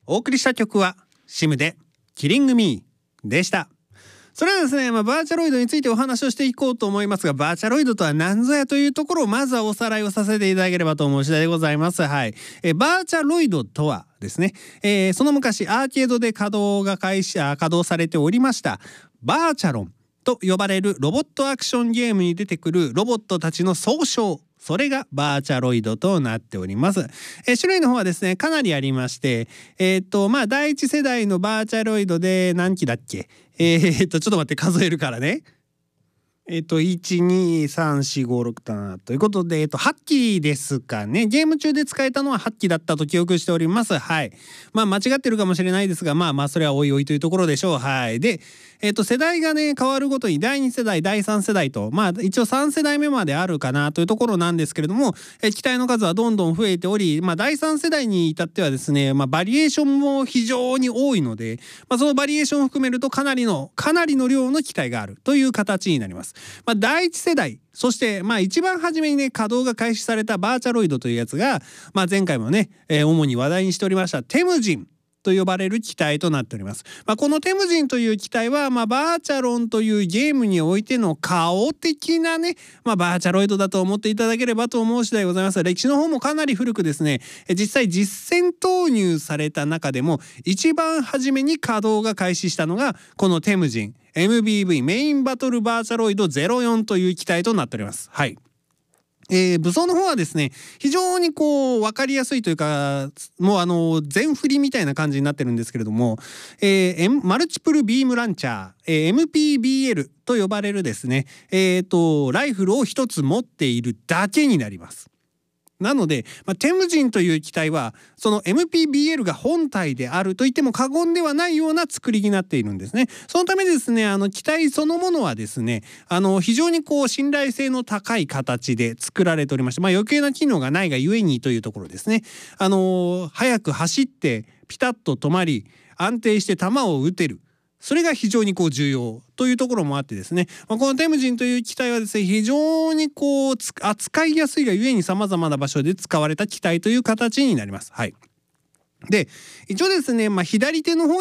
お送りした曲はシムでキリングミーでした。それではですね、バーチャロイドについてお話をしていこうと思いますが、バーチャロイドとは何ぞやというところをまずはおさらいをさせていただければと思う次第でございます。はい。バーチャロイドとはですね、その昔アーケードで稼働されておりましたバーチャロンと呼ばれるロボットアクションゲームに出てくるロボットたちの総称、それがバーチャロイドとなっております。種類の方はですねかなりありまして、第一世代のバーチャロイドで何機だっけ、ちょっと待って数えるからね。1234567ということで、8機ですかね。ゲーム中で使えたのは8機だったと記憶しております。はい。間違ってるかもしれないですが、それはおいおいというところでしょう。はい。で、世代がね変わるごとに第2世代第3世代と一応3世代目まであるかなというところなんですけれども、機体の数はどんどん増えており、第3世代に至ってはですね、バリエーションも非常に多いので、そのバリエーションを含めるとかなりの量の機体があるという形になります。第1世代、そして一番初めにね稼働が開始されたバーチャロイドというやつが、前回もね、主に話題にしておりましたテムジンと呼ばれる機体となっております。このテムジンという機体は、バーチャロンというゲームにおいての顔的なね、バーチャロイドだと思っていただければと思う次第でございます。歴史の方もかなり古くですね、実際実戦投入された中でも一番初めに稼働が開始したのがこのテムジン MBV メインバトルバーチャロイド04という機体となっております。はい。武装の方はですね非常に分かりやすいというか、もう全振りみたいな感じになってるんですけれども、マルチプルビームランチャー、MPBL と呼ばれるですね、ライフルを一つ持っているだけになります。なので、テムジンという機体はその MPBL が本体であると言っても過言ではないような作りになっているんですね。そのためですね、機体そのものはですね、非常に信頼性の高い形で作られておりまして、余計な機能がないがゆえにというところですね。速く走ってピタッと止まり安定して弾を撃てる。それが非常に重要というところもあってですね、このテムジンという機体はですね非常に扱いやすいがゆえにさまざまな場所で使われた機体という形になります。はい。で一応ですね、左手の方